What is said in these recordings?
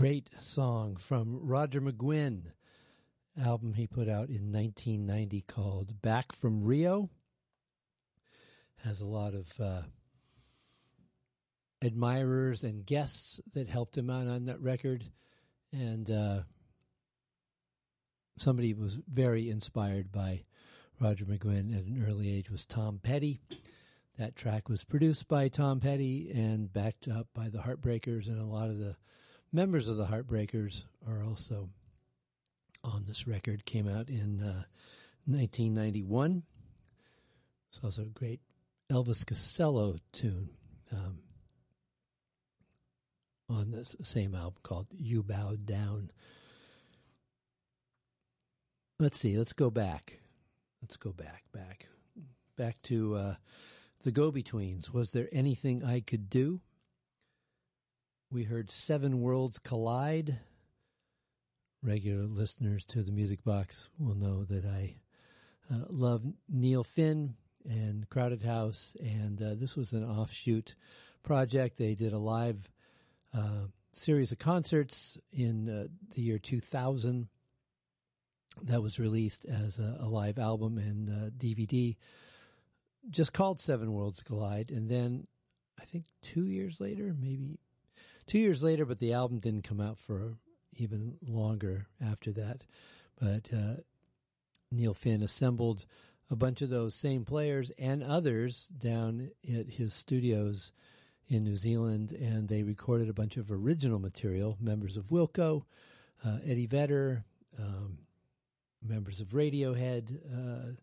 Great song from Roger McGuinn, album he put out in 1990 called Back from Rio. Has a lot of admirers and guests that helped him out on that record. And somebody who was very inspired by Roger McGuinn at an early age was Tom Petty. That track was produced by Tom Petty and backed up by the Heartbreakers, and a lot of the members of the Heartbreakers are also on this record. Came out in 1991. It's also a great Elvis Costello tune on this same album called You Bowed Down. Let's see. Let's go back. Back to the Go-Betweens. Was There Anything I Could Do? We heard Seven Worlds Collide. Regular listeners to the Music Box will know that I love Neil Finn and Crowded House, and this was an offshoot project. They did a live series of concerts in the year 2000 that was released as a live album and DVD, just called Seven Worlds Collide. And then I think 2 years later, but the album didn't come out for even longer after that. But Neil Finn assembled a bunch of those same players and others down at his studios in New Zealand, and they recorded a bunch of original material, members of Wilco, Eddie Vedder, members of Radiohead.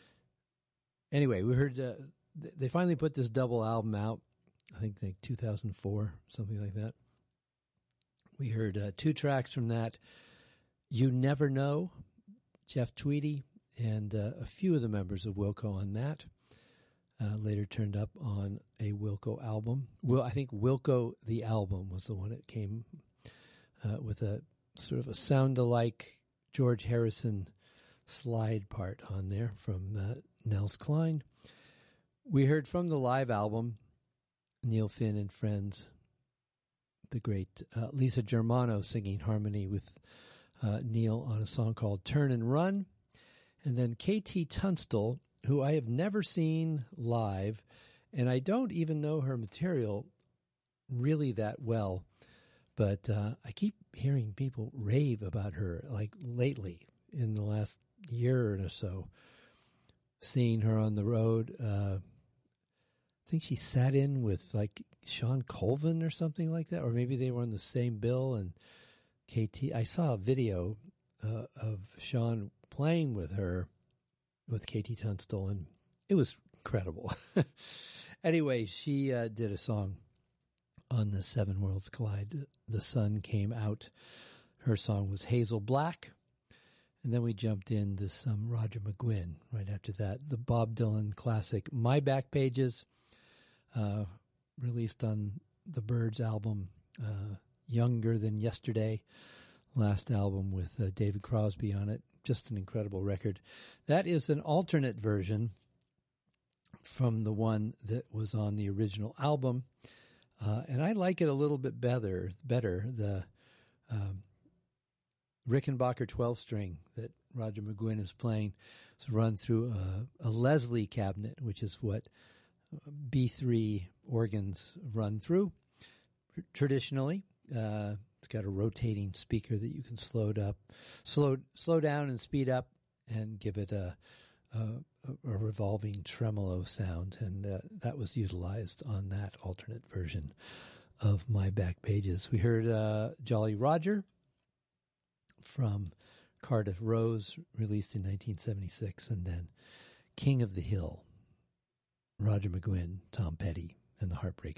Anyway, we heard they finally put this double album out, I think like 2004, something like that. We heard 2 tracks from that. You Never Know, Jeff Tweedy, and a few of the members of Wilco on that. Later turned up on a Wilco album. I think Wilco the Album was the one that came with a sort of a sound-alike George Harrison slide part on there from Nels Cline. We heard from the live album, Neil Finn and Friends, the great Lisa Germano singing harmony with Neil on a song called Turn and Run. And then KT Tunstall, who I have never seen live, and I don't even know her material really that well, but I keep hearing people rave about her, like lately, in the last year or so, seeing her on the road. I think she sat in with like Sean Colvin or something like that, or maybe they were on the same bill. And KT, I saw a video of Sean playing with her, with KT Tunstall, and it was incredible. Anyway, she did a song on the Seven Worlds Collide. The Sun Came Out. Her song was Hazel Black. And then we jumped into some Roger McGuinn right after that. The Bob Dylan classic My Back Pages, released on the Byrds album, Younger Than Yesterday, last album with David Crosby on it. Just an incredible record. That is an alternate version from the one that was on the original album. And I like it a little bit better. The Rickenbacker 12-string that Roger McGuinn is playing is run through a Leslie cabinet, which is what B3 organs run through traditionally. It's got a rotating speaker that you can slow down and speed up and give it a revolving tremolo sound. And that was utilized on that alternate version of My Back Pages. We heard Jolly Roger from Cardiff Rose, released in 1976, and then King of the Hill, Roger McGuinn, Tom Petty, and the Heartbreakers.